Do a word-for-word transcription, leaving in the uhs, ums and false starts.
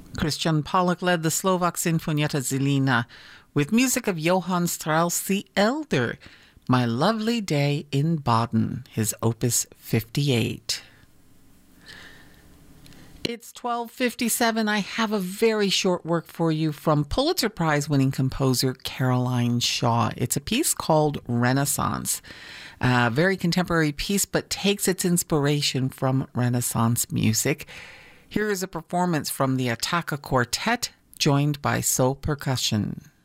Christian Pollock led the Slovak Sinfonietta Zelina with music of Johann Strauss the Elder, My Lovely Day in Baden, his opus fifty-eight. It's twelve fifty-seven. I have a very short work for you from Pulitzer Prize-winning composer Caroline Shaw. It's a piece called Renaissance. A very contemporary piece, but takes its inspiration from Renaissance music. Here is a performance from the Attacca Quartet, joined by Soul Percussion.